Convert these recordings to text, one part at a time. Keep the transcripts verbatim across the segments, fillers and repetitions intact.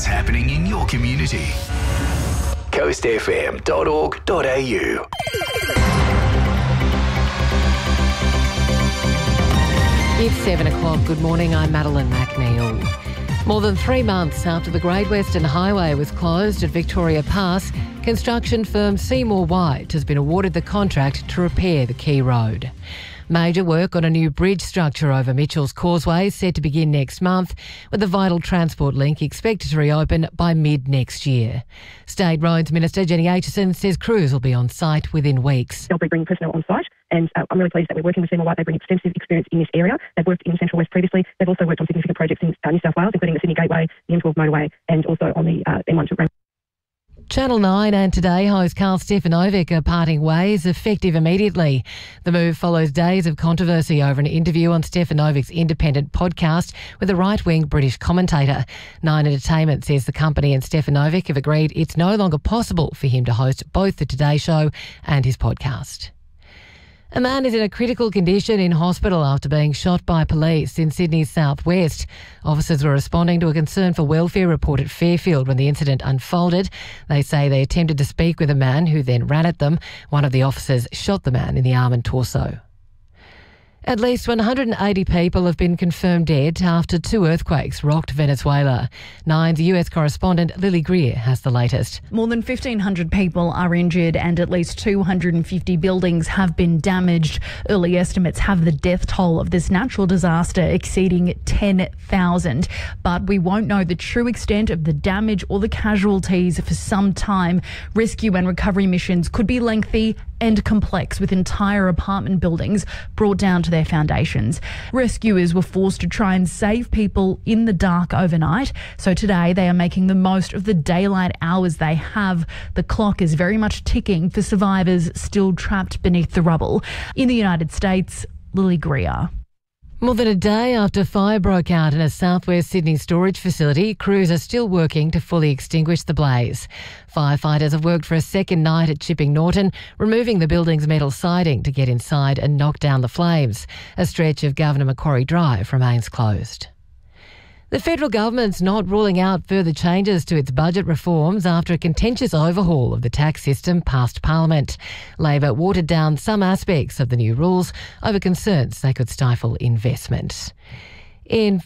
what's happening in your community. coast f m dot org dot a u. It's seven o'clock. Good morning. I'm Madeline McNeil. More than three months after the Great Western Highway was closed at Victoria Pass, construction firm Seymour White has been awarded the contract to repair the key road. Major work on a new bridge structure over Mitchell's Causeway is set to begin next month, with the vital transport link expected to reopen by mid-next year. State Roads Minister Jenny Aitchison says crews will be on site within weeks. They'll be bringing personnel on site, and uh, I'm really pleased that we're working with Seymour White. They bring extensive experience in this area. They've worked in Central West previously. They've also worked on significant projects in uh, New South Wales, including the Sydney Gateway, the M twelve motorway, and also on the uh, M one to Rainbow. Channel nine and Today host Carl Stefanovic are parting ways, effective immediately. The move follows days of controversy over an interview on Stefanovic's independent podcast with a right-wing British commentator. Nine Entertainment says the company and Stefanovic have agreed it's no longer possible for him to host both the Today Show and his podcast. A man is in a critical condition in hospital after being shot by police in Sydney's southwest. Officers were responding to a concern for welfare report at Fairfield when the incident unfolded. They say they attempted to speak with a man who then ran at them. One of the officers shot the man in the arm and torso. At least one hundred eighty people have been confirmed dead after two earthquakes rocked Venezuela. Nine's U S correspondent Lily Greer has the latest. More than fifteen hundred people are injured and at least two hundred fifty buildings have been damaged. Early estimates have the death toll of this natural disaster exceeding ten thousand. But we won't know the true extent of the damage or the casualties for some time. Rescue and recovery missions could be lengthy and complex, with entire apartment buildings brought down to their foundations. Rescuers were forced to try and save people in the dark overnight, so today they are making the most of the daylight hours they have. The clock is very much ticking for survivors still trapped beneath the rubble. In the United States, Lily Greer. More than a day after fire broke out in a southwest Sydney storage facility, crews are still working to fully extinguish the blaze. Firefighters have worked for a second night at Chipping Norton, removing the building's metal siding to get inside and knock down the flames. A stretch of Governor Macquarie Drive remains closed. The federal government's not ruling out further changes to its budget reforms after a contentious overhaul of the tax system passed Parliament. Labor watered down some aspects of the new rules over concerns they could stifle investment. In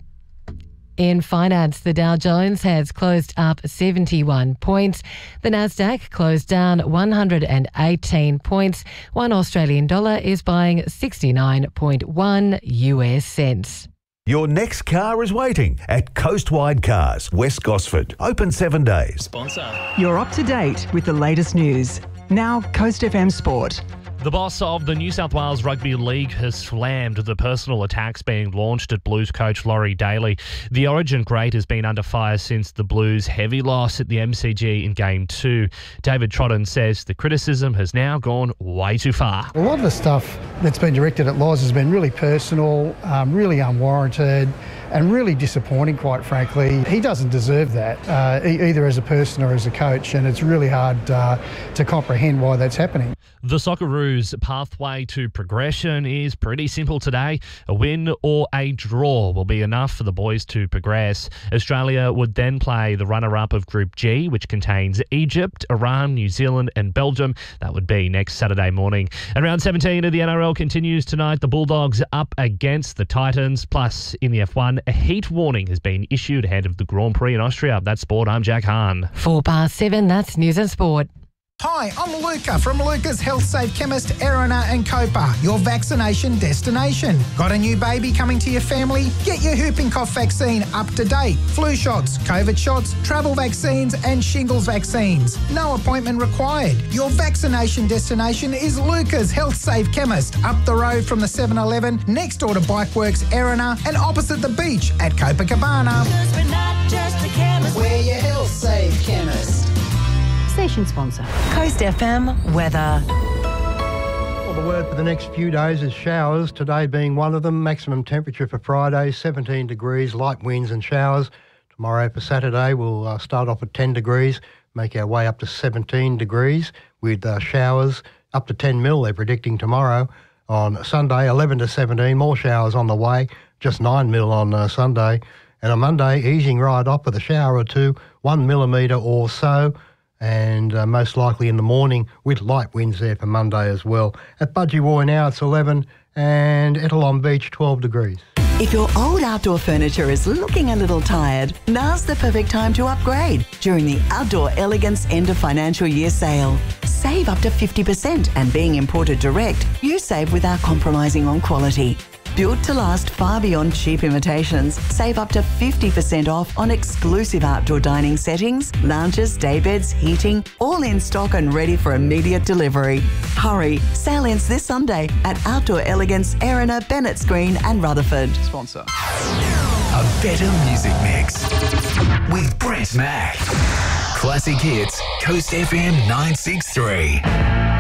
In finance, the Dow Jones has closed up seventy-one points. The Nasdaq closed down one hundred eighteen points. One Australian dollar is buying sixty-nine point one U S cents. Your next car is waiting at Coastwide Cars, West Gosford. Open seven days. Sponsor. You're up to date with the latest news. Now, Coast F M Sport. The boss of the New South Wales Rugby League has slammed the personal attacks being launched at Blues coach Laurie Daly. The Origin great has been under fire since the Blues' heavy loss at the M C G in Game two. David Trotton says the criticism has now gone way too far. A lot of the stuff that's been directed at Loz has been really personal, um, really unwarranted, and really disappointing, quite frankly. He doesn't deserve that, uh, e- either as a person or as a coach, and it's really hard uh, to comprehend why that's happening. The Socceroos' pathway to progression is pretty simple today. A win or a draw will be enough for the boys to progress. Australia would then play the runner-up of Group G, which contains Egypt, Iran, New Zealand and Belgium. That would be next Saturday morning. And round seventeen of the N R L continues tonight. The Bulldogs up against the Titans. Plus, in the F one, a heat warning has been issued ahead of the Grand Prix in Austria. That's sport. I'm Jack Hahn. Four past seven, that's News and Sport. Hi, I'm Luca from Luca's Health Safe Chemist, Erina and Copa, your vaccination destination. Got a new baby coming to your family? Get your whooping cough vaccine up to date. Flu shots, COVID shots, travel vaccines and shingles vaccines. No appointment required. Your vaccination destination is Luca's Health Safe Chemist, up the road from the seven eleven, next door to Bikeworks, Erina and opposite the beach at Copacabana. Because we're not just a chemist, we're your Health Safe Chemist. Station sponsor. Coast F M weather. Well, the word for the next few days is showers, today being one of them. Maximum temperature for Friday, seventeen degrees, light winds and showers. Tomorrow for Saturday, we'll uh, start off at ten degrees, make our way up to seventeen degrees with uh, showers up to ten mil they're predicting tomorrow. On Sunday, eleven to seventeen, more showers on the way, just nine mil on uh, Sunday. And on Monday, easing right off with a shower or two, one millimetre or so, and uh, most likely in the morning with light winds there for Monday as well. At Budgie now it's eleven, and Ettalong Beach twelve degrees. If your old outdoor furniture is looking a little tired, now's the perfect time to upgrade during the Outdoor Elegance End of Financial Year sale. Save up to fifty percent, and being imported direct, you save without compromising on quality. Built to last far beyond cheap imitations, save up to fifty percent off on exclusive outdoor dining settings, lounges, daybeds, heating, all in stock and ready for immediate delivery. Hurry, sale ends this Sunday at Outdoor Elegance, Erina, Bennett's Green and Rutherford. Sponsor. A better music mix with Brett Mack. Classic hits, Coast F M nine six three.